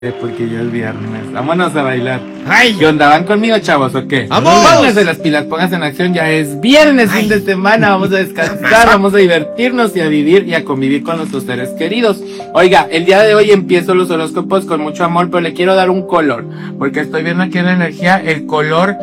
Porque ya es viernes. Vámonos a bailar. ¡Ay! ¿Qué onda? ¿Van conmigo, chavos, o qué? ¡Vamos! Pónganse las pilas, pónganse en acción. Ya es viernes, fin de semana. Vamos a descansar, vamos a divertirnos y a vivir y a convivir con nuestros seres queridos. Oiga, el día de hoy empiezo los horóscopos con mucho amor, pero le quiero dar un color. Porque estoy viendo aquí en la energía el color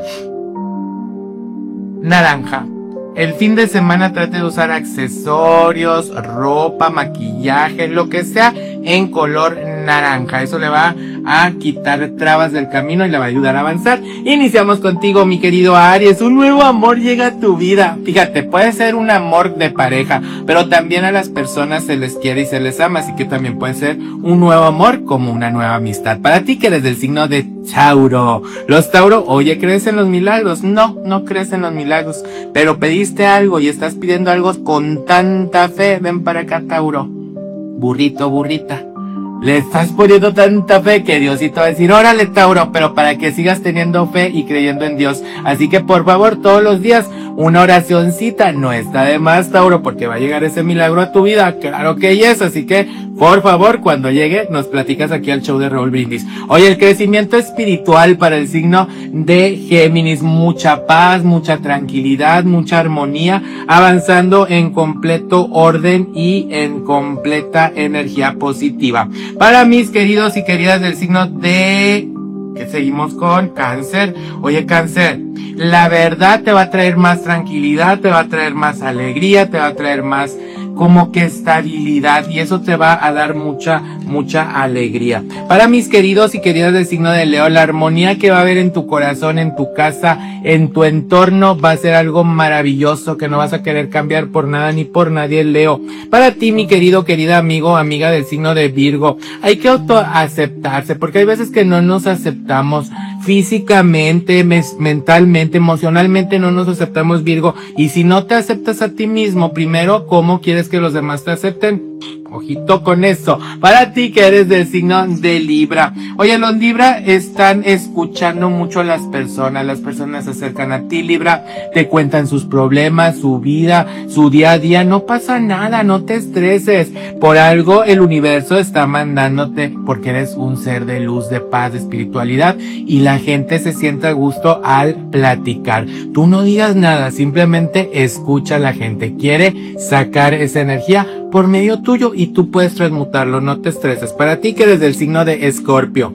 naranja. El fin de semana trate de usar accesorios, ropa, maquillaje, lo que sea en color naranja. Eso le va a quitar trabas del camino y le va a ayudar a avanzar. Iniciamos contigo, mi querido Aries. Un nuevo amor llega a tu vida. Fíjate, puede ser un amor de pareja, pero también a las personas se les quiere y se les ama, así que también puede ser un nuevo amor como una nueva amistad. Para ti que eres del signo de Tauro. Los Tauro, oye, ¿crees en los milagros? No, no crees en los milagros, pero pediste algo y estás pidiendo algo con tanta fe. Ven para acá, Tauro. Burrito, burrita. Le estás poniendo tanta fe que Diosito va a decir, órale, Tauro, pero para que sigas teniendo fe y creyendo en Dios. Así que por favor, todos los días, una oracioncita no está de más, Tauro, porque va a llegar ese milagro a tu vida. Claro que yes, así que, por favor, cuando llegue, nos platicas aquí al show de Raúl Brindis. Oye, el crecimiento espiritual para el signo de Géminis, mucha paz, mucha tranquilidad, mucha armonía, avanzando en completo orden y en completa energía positiva. Para mis queridos y queridas del signo de... que seguimos con Cáncer. Oye, Cáncer, la verdad te va a traer más tranquilidad, te va a traer más alegría, te va a traer más como que estabilidad, y eso te va a dar mucha alegría. Para mis queridos y queridas del signo de Leo, la armonía que va a haber en tu corazón, en tu casa, en tu entorno, va a ser algo maravilloso que no vas a querer cambiar por nada ni por nadie, Leo. Para ti, mi querido, querida amigo, amiga del signo de Virgo, hay que autoaceptarse, porque hay veces que no nos aceptamos físicamente, mentalmente, emocionalmente, no nos aceptamos, Virgo. Y si no te aceptas a ti mismo, primero, ¿cómo quieres que los demás te acepten? Ojito con eso. Para ti que eres del signo de Libra. Oye, los Libra están escuchando mucho a las personas se acercan a ti, Libra, te cuentan sus problemas, su vida, su día a día. No pasa nada, no te estreses. Por algo el universo está mandándote, porque eres un ser de luz, de paz, de espiritualidad, y la gente se siente a gusto al platicar. Tú no digas nada, simplemente escucha a la gente. Quiere sacar esa energía por medio tuyo y tú puedes transmutarlo, no te estreses. Para ti que eres del signo de Escorpio.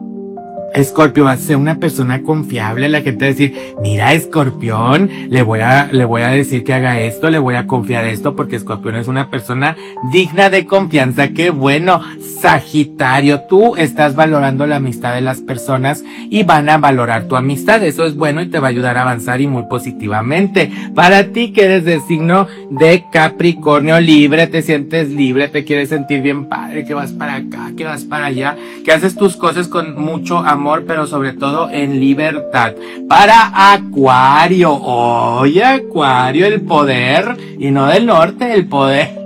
Escorpio, vas a ser una persona confiable. La gente va a decir, mira, Escorpión, le voy a decir que haga esto, le voy a confiar esto, porque Escorpión es una persona digna de confianza. Qué bueno. Sagitario, tú estás valorando la amistad de las personas y van a valorar tu amistad. Eso es bueno y te va a ayudar a avanzar y muy positivamente. Para ti que eres del signo de Capricornio, libre, te sientes libre, te quieres sentir bien padre, que vas para acá, que vas para allá, que haces tus cosas con mucho amor, pero sobre todo en libertad. Para Acuario, oye, Acuario, el poder, y no del norte, el poder,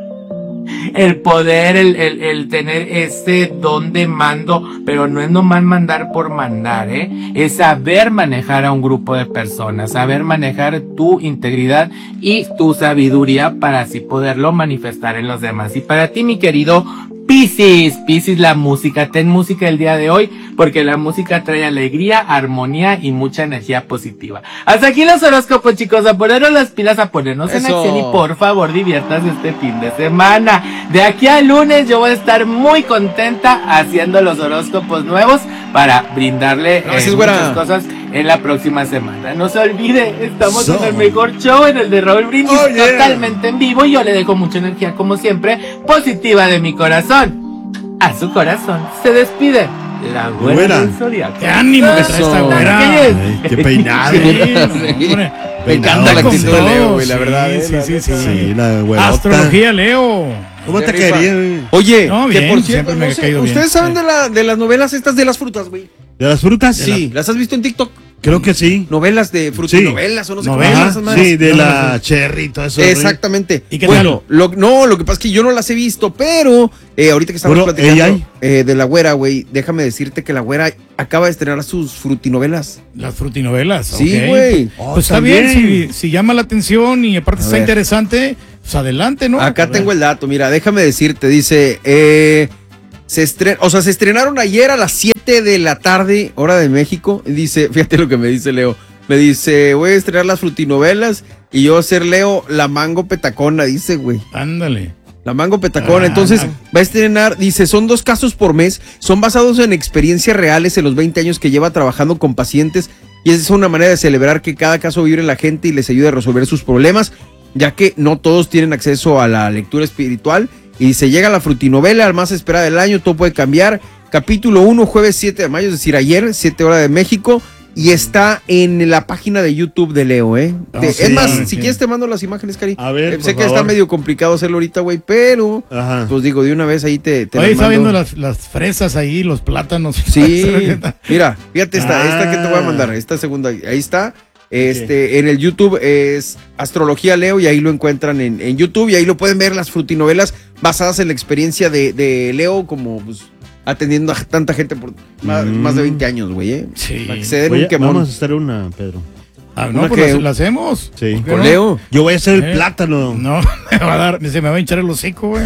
el tener ese don de mando, pero no es nomás mandar por mandar, es saber manejar a un grupo de personas, saber manejar tu integridad y tu sabiduría para así poderlo manifestar en los demás. Y para ti, mi querido Piscis, la música, ten música el día de hoy, porque la música trae alegría, armonía y mucha energía positiva. Hasta aquí los horóscopos, chicos, a ponernos las pilas, a ponernos en acción, y por favor diviértanse este fin de semana. De aquí al lunes yo voy a estar muy contenta haciendo los horóscopos nuevos para brindarle muchas cosas en la próxima semana. No se olvide, estamos en el mejor show, en el de Raúl Brindis, totalmente en vivo, y yo le dejo mucha energía, como siempre, positiva de mi corazón a su corazón. Se despide la güera del Zodiaco. ¡Qué ánimo que trae esta güera! ¡Qué peinado! Me encanta la actitud de Leo, güey, la verdad. Sí, la güerota. Astrología, Leo. ¿Cómo te quería, güey? Oye, no, bien, que por cierto, me ha caído bien. ¿Ustedes saben de las novelas estas de las frutas, güey? ¿De las frutas? Sí, ¿las has visto en TikTok? Creo que sí. Novelas de frutinovelas, o no sé cómo Novelas, se llaman. Sí, de la cherry y todo eso. Exactamente. ¿Y qué bueno, lo que pasa es que yo no las he visto, pero ahorita que estamos platicando de la güera, güey, déjame decirte que la güera acaba de estrenar sus frutinovelas. Las frutinovelas, sí, güey. Pues está bien, si llama la atención y aparte está interesante, pues adelante, ¿no? Acá tengo el dato, mira, déjame decirte, dice, se estrenaron ayer a las 7 de la tarde, hora de México. Dice, fíjate lo que me dice Leo. Me dice, voy a estrenar las frutinovelas y yo a ser Leo la mango petacona, dice, güey. Ándale. La mango petacona. Entonces va a estrenar, dice, son 2 casos por mes, son basados en experiencias reales en los 20 años que lleva trabajando con pacientes y esa es una manera de celebrar que cada caso vibre en la gente y les ayude a resolver sus problemas, ya que no todos tienen acceso a la lectura espiritual. Y se llega a la frutinovela, al más esperada del año, todo puede cambiar. Capítulo 1, jueves 7 de mayo, es decir, ayer, 7 horas de México. Y está en la página de YouTube de Leo, ¿eh? Es más, si quieres te mando las imágenes, Cari. A ver, sé que está medio complicado hacerlo ahorita, güey, pero pues digo, de una vez ahí te ahí está viendo las fresas ahí, los plátanos. Sí, mira, fíjate esta que te voy a mandar, esta segunda, ahí está. En el YouTube es Astrología Leo y ahí lo encuentran en YouTube y ahí lo pueden ver las frutinovelas basadas en la experiencia de Leo como pues, atendiendo a tanta gente por más de 20 años, güey, ¿eh? Sí. Para que se den un quemón. Vamos a hacer una, Pedro. No, pues la hacemos. Sí. ¿Con Leo? Yo voy a hacer el plátano. No, se me va a hinchar el hocico, güey.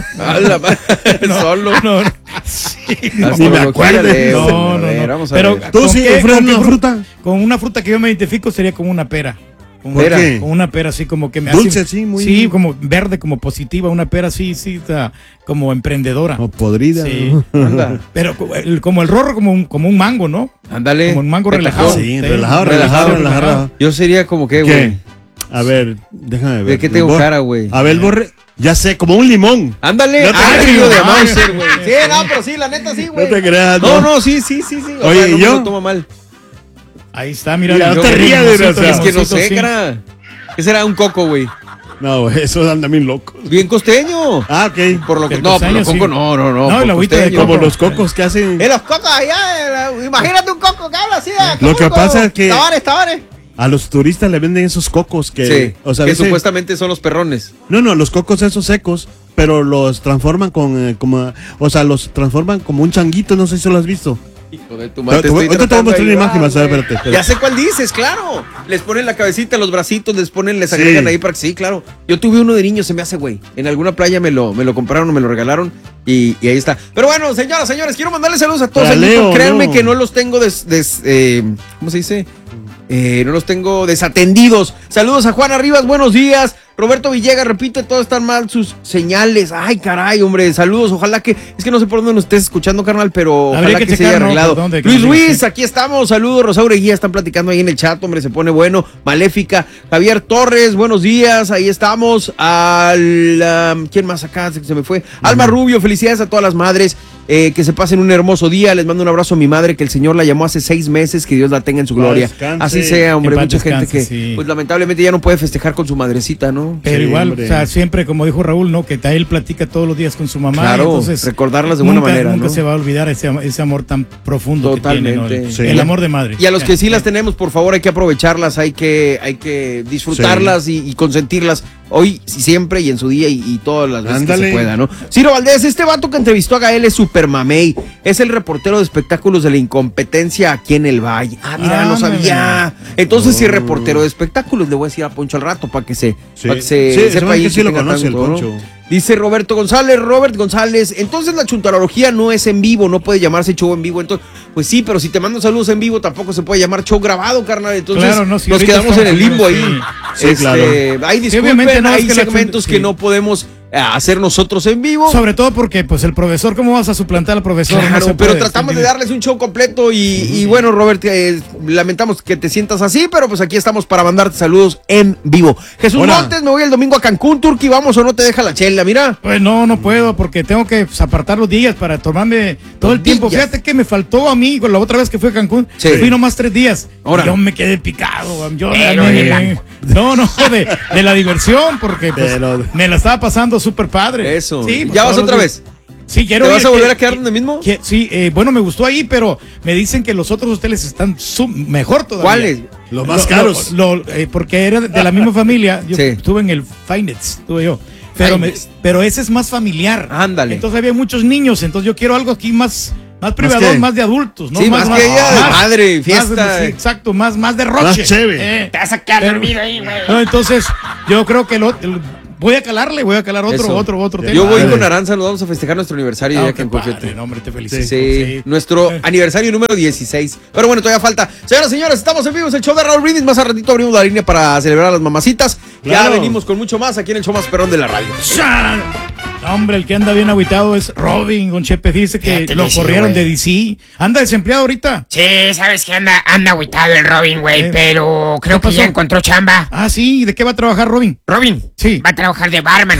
Solo. No. Sí, Ni me acuerdo. No. Vamos a Pero ver. ¿Tú sí ofreces una fruta? Con una fruta que yo me identifico sería como una pera. ¿Por qué? Con una pera así como que me dulce, hace, sí, muy sí, como verde, como positiva, una pera sí, como emprendedora. Como podrida. Sí. ¿No? Anda. Pero como el rorro, como un mango, ¿no? Ándale. Como un mango relajado. Sí, relajado. Yo sería como que, ¿Qué? güey. A ver, déjame ver. ¿De qué tengo cara, güey? A ver, Borre. Ya sé, como un limón. Ándale, No te agrio creo. de Mauser, güey. Sí, no, pero sí, la neta sí, güey. No te creas. No, sí. O Oye, sea, no ¿y yo? me lo toma mal. Ahí está, mira. Mira, no te limoncito, rías, desgraciado. Es que no limoncito, sé, sí. cara. Ese era un coco, güey. No, güey, eso anda bien loco. Bien costeño. Ah, ok. Por lo que El no, por costeño, lo coco sí. no. No, por el agüita de costeño. coco. Como los cocos que hacen. Los cocos allá, imagínate un coco que habla así de Lo que pasa es que Tavares. a los turistas le venden esos cocos que, Sí, o sea, que ese- supuestamente son los perrones. No, los cocos esos secos, pero los transforman o sea, los transforman como un changuito, no sé si lo has visto. Hijo de tu Ahorita te voy a mostrar una imagen, vas a ver, espérate. Ya sé cuál dices, claro. Les ponen la cabecita, los bracitos, les agregan ahí para que sí, claro. Yo tuve uno de niño, se me hace, güey. En alguna playa me lo compraron o me lo regalaron y ahí está. Pero bueno, señoras, señores, quiero mandarles saludos a todos. Para Leo, Créanme ¿no? que no los tengo ¿cómo se dice? No los tengo desatendidos. Saludos a Juana Rivas, buenos días. Roberto Villegas, repite, todos están mal sus señales. Ay, caray, hombre, saludos. Ojalá es que no sé por dónde nos estés escuchando, carnal, pero Habría ojalá que se checar, haya ¿no? arreglado. ¿Por dónde? Luis Que Ruiz, sí. aquí estamos. Saludos, Rosaura Guía, están platicando ahí en el chat, hombre, se pone bueno. Maléfica, Javier Torres, buenos días, ahí estamos. ¿Quién más acá? Se me fue. Alma Rubio, felicidades a todas las madres. Que se pasen un hermoso día. Les mando un abrazo a mi madre, que el Señor la llamó hace 6 meses, que Dios la tenga en su gloria. Descanse. Así sea, hombre. En paz Mucha gente descanse, que, sí. pues lamentablemente ya no puede festejar con su madrecita, ¿no? Pero Sí, igual, hombre. o sea, siempre, como dijo Raúl, ¿no? Que él platica todos los días con su mamá. Claro, entonces, recordarlas de buena manera, Nunca ¿no? se va a olvidar ese amor tan profundo Totalmente. que tiene, ¿no? Sí. El amor de madre. Y a los que sí las tenemos, por favor, hay que aprovecharlas, hay que disfrutarlas y consentirlas hoy, siempre y en su día y todas las veces que Ándale. se pueda, ¿no? Ciro Valdés, este vato que entrevistó a Gael es super mamey, es el reportero de espectáculos de la incompetencia aquí en el Valle. Ah, mira, no Ándale. sabía. Entonces, si es reportero de espectáculos, le voy a decir a Poncho al rato para que se Sí. sepa Se ve ahí que sí que lo tenga conoce el tanto, ¿no? Poncho. Dice Robert González, entonces la chuntarología no es en vivo, no puede llamarse show en vivo, entonces, pues sí, pero si te mando saludos en vivo tampoco se puede llamar show grabado, carnal, entonces Claro, no, si nos ahorita quedamos en el estamos limbo ahí. vivos, sí. Sí, claro. Ahí disculpen, obviamente no, es hay que la segmentos chun- que sí. no podemos hacer nosotros en vivo. Sobre todo porque, pues, el profesor, ¿cómo vas a suplantar al profesor? Claro, No se pero puede, tratamos ¿sí? de darles un show completo y bueno, Robert, lamentamos que te sientas así, pero pues aquí estamos para mandarte saludos en vivo. Jesús Hola. Montes, me voy el domingo a Cancún, Turqui, vamos o no te deja la chela, mira. Pues no puedo porque tengo que pues, apartar los días para tomarme todo el tiempo. días. Fíjate que me faltó a mí con la otra vez que fui a Cancún. Sí. Fui nomás 3 días. Ahora. Yo me quedé picado. Yo Pero de la diversión porque pues, Pero- me la estaba pasando súper padre. Eso. Sí, pues, ¿Ya vas todos otra los vez? días. Sí, quiero ¿Te vas ir, a volver a quedar donde mismo? Sí, bueno, me gustó ahí, pero me dicen que los otros hoteles están mejor todavía. ¿Cuáles? Los más caros. Porque era de la misma familia. Yo Sí. estuve en el Finets, estuve yo. Pero ese es más familiar. Ándale. Entonces había muchos niños, entonces yo quiero algo aquí más privado, qué? más de adultos, ¿no? Sí, más que ella de madre, fiesta. sí, exacto, más de roche. Más chévere. Te vas a quedar dormido ahí, güey. No, entonces, yo creo que voy a calar Eso. otro tema. Yo voy con Aranza, nos vamos a festejar nuestro aniversario ya que en padre, Cochete. no, hombre, te felicito. Sí, nuestro aniversario número 16. Pero bueno, todavía falta. Señoras y señores, estamos en vivo, es el show de Raúl Brindis. Más a ratito abrimos la línea para celebrar a las mamacitas. Ya Claro. venimos con mucho más aquí en el show más perrón de la radio. ¡Shan! No, hombre, el que anda bien agüitado es Robin. Don Chepe dice que Fíjate lo que sí, corrieron güey. de DC. Anda desempleado ahorita. Sí, sabes que anda agüitado el Robin, güey, pero creo ¿Qué que ya pasó? encontró chamba. Ah, sí. ¿De qué va a trabajar Robin? Robin, Sí. va a trabajar de barman.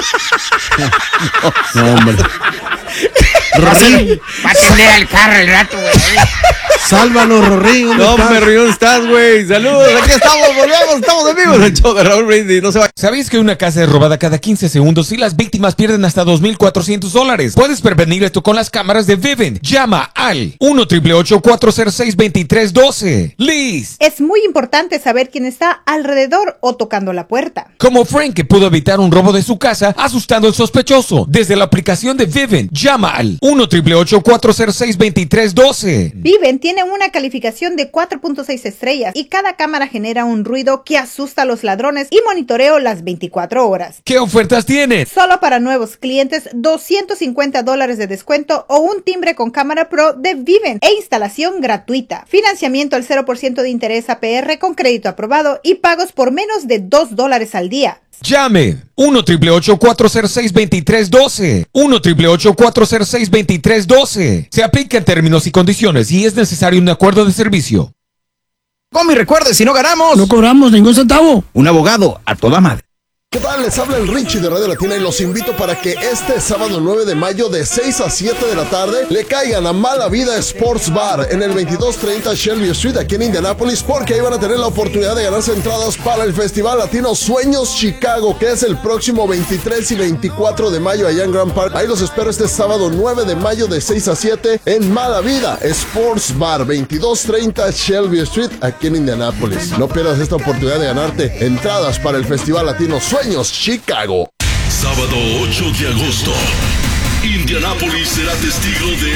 No, hombre. Rorín, Va a atender al carro el rato, güey. sálvanos, Rorín. ¿Dónde No, estás? hombre, ¿dónde estás, güey? Saludos, aquí estamos, volvemos, estamos en vivo en el show de Raúl Brindis. No se va. ¿Sabéis que una casa es robada cada 15 segundos y las víctimas pierden hasta $2,400? Puedes prevenir esto con las cámaras de Vivint. Llama al 1-888-406-2312. Liz, Es muy importante saber quién está alrededor o tocando la puerta. como Frank, que pudo evitar un robo de su casa asustando al sospechoso. Desde la aplicación de Vivint, llama al 1-888-406-2312. Viven tiene una calificación de 4.6 estrellas y cada cámara genera un ruido que asusta a los ladrones y monitoreo las 24 horas. ¿Qué ofertas tienes? Solo para nuevos clientes, $250 de descuento o un timbre con cámara pro de Viven e instalación gratuita. Financiamiento al 0% de interés APR con crédito aprobado y pagos por menos de $2 al día. Llame 1-888-406-2312. 1-888-406-2312. Se aplica en términos y condiciones y es necesario un acuerdo de servicio. Come y recuerde, si no ganamos, No cobramos ningún centavo. un abogado a toda madre. ¿Qué tal? Les habla el Richie de Radio Latina y los invito para que este sábado 9 de mayo de 6 a 7 de la tarde le caigan a Mala Vida Sports Bar en el 2230 Shelby Street aquí en Indianapolis, porque ahí van a tener la oportunidad de ganarse entradas para el Festival Latino Sueños Chicago, que es el próximo 23 y 24 de mayo allá en Grand Park. Ahí los espero este sábado 9 de mayo de 6 a 7 en Mala Vida Sports Bar, 2230 Shelby Street aquí en Indianapolis. No pierdas esta oportunidad de ganarte entradas para el Festival Latino Sueños Chicago. Sábado 8 de agosto. Indianápolis será testigo de